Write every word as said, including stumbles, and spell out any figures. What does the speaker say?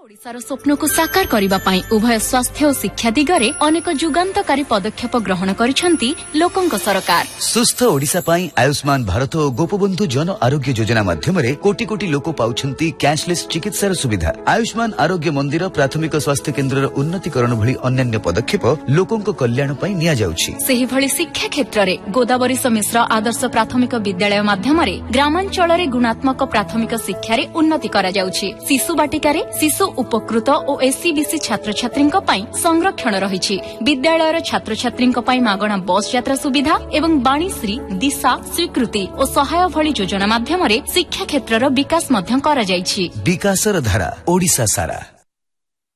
ओडिशार स्वप्न को साकार करने पाई उभय स्वास्थ्य और शिक्षा दिगरे अनेक जुगान्तकारी पदक्षेप ग्रहण करिसेंती लोकंक सरकार। सुस्थ ओडिशा पाई आयुष्मान भारत और गोपबंधु जन आरोग्य योजना माध्यम कोटी कोटी लोक पाउछंती कैशलेस चिकित्सार सुविधा। आयुष्मान आरोग्य मंदिर प्राथमिक स्वास्थ्य केन्द्र उन्नतीकरण भली अन्य पदक्षेप लोकंक कल्याण पाई निया जाउछि। सेहि भली शिक्षा क्षेत्र में गोदावरी मिश्र आदर्श प्राथमिक विद्यालय माध्यम ग्रामांचल गुणात्मक प्राथमिक शिक्षा उन्नति करा जाउछि। शिशु बाटिका शिशु उपकृत और एससीबीसी छात्र छात्री संरक्षण रही। विद्यालय छात्र छात्री मागणा बस यात्रा सुविधा एवं वाणीश्री दिशा स्वीकृति और सहाय भली योजना माध्यम शिक्षा क्षेत्र विकास करा जाइछि। विकासर धारा ओडिशा सारा।